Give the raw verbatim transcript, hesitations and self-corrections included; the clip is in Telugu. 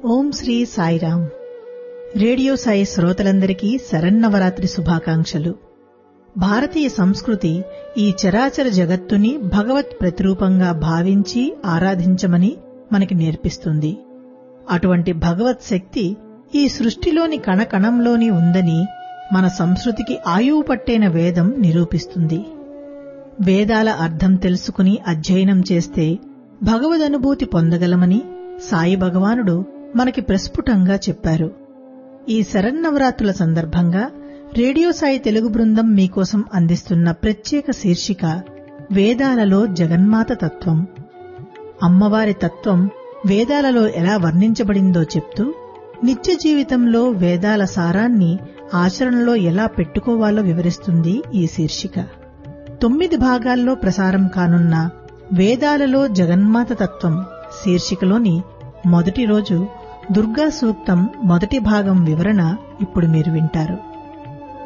ఓం శ్రీ సాయిరామ్. రేడియో సాయి శ్రోతలందరికీ శరన్నవరాత్రి శుభాకాంక్షలు. భారతీయ సంస్కృతి ఈ చరాచర జగత్తుని భగవత్ ప్రతిరూపంగా భావించి ఆరాధించమని మనకి నేర్పిస్తుంది. అటువంటి భగవత్ శక్తి ఈ సృష్టిలోని కణకణంలోని ఉందని మన సంస్కృతికి ఆయువు పట్టైన వేదం నిరూపిస్తుంది. వేదాల అర్థం తెలుసుకుని అధ్యయనం చేస్తే భగవదనుభూతి పొందగలమని సాయి భగవానుడు మనకి ప్రస్ఫుటంగా చెప్పారు. ఈ శరన్నవరాత్రుల సందర్భంగా రేడియో సాయి తెలుగు బృందం మీకోసం అందిస్తున్న ప్రత్యేక శీర్షిక వేదాలలో జగన్మాత తత్వం. అమ్మవారి తత్వం వేదాలలో ఎలా వర్ణించబడిందో చెప్తూ నిత్య జీవితంలో వేదాల సారాన్ని ఆచరణలో ఎలా పెట్టుకోవాలో వివరిస్తుంది ఈ శీర్షిక. తొమ్మిది భాగాల్లో ప్రసారం కానున్న వేదాలలో జగన్మాత తత్వం శీర్షికలోని మొదటి రోజు దుర్గా సూక్తం మొదటి భాగం వివరణ ఇప్పుడు మీరు వింటారు.